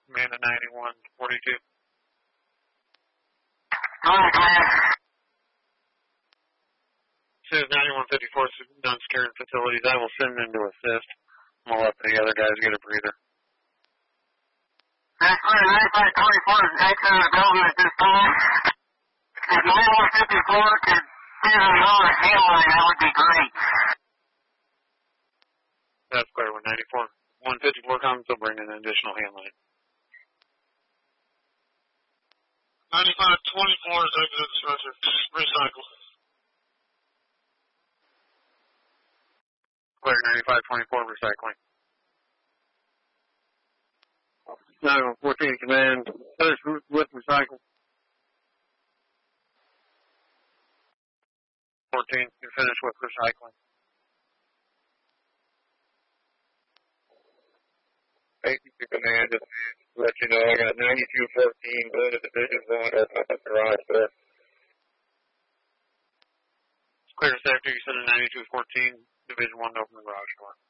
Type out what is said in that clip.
Command at 9142. Alright, man. As soon as 9154 is done securing facilities, I will send them to assist. I'll let the other guys get a breather. That's clear. 9524 is exiting the building at this time. If 9154 could see the lower hand line, that would be great. That's clear with 154 comes, they'll bring in an additional hand line. 9524 is exiting structure. Recycle. Clear 9524 recycling. 9114 command, finish with recycle. 14, you finish with recycling. 82 command, just to let you know, I got 9214 going to Division 1, open up the garage door. Clear safety, you send a 9214, Division 1 to open the garage door.